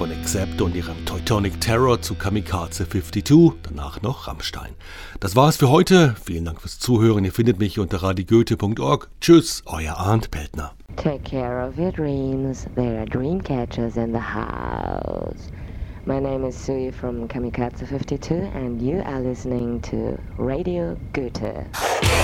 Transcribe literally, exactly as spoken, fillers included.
von Accept und ihrem Teutonic Terror zu Kamikaze zweiundfünfzig, danach noch Rammstein. Das war's für heute. Vielen Dank fürs Zuhören. Ihr findet mich unter radiogoethe punkt org. Tschüss, euer Arndt Peltner. Take care of your dreams. There are dream catchers in the house. My name is Sui from Kamikaze zweiundfünfzig and you are listening to Radio Goethe.